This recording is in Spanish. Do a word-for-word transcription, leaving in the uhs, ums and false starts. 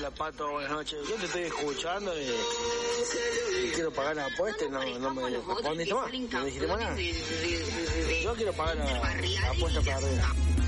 Hola Pato, buenas noches. Yo te estoy escuchando y, y quiero pagar la apuesta y no, no me respondiste más. No me dijiste más nada. Yo quiero pagar la, la apuesta para arriba.